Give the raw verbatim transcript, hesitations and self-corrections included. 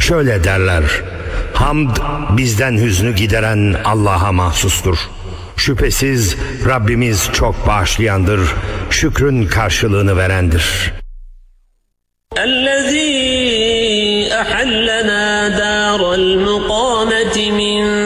şöyle derler: hamd bizden hüznü gideren Allah'a mahsustur. Şüphesiz Rabbimiz çok bağışlayandır, şükrün karşılığını verendir. الذي أحلنا دار المقامة من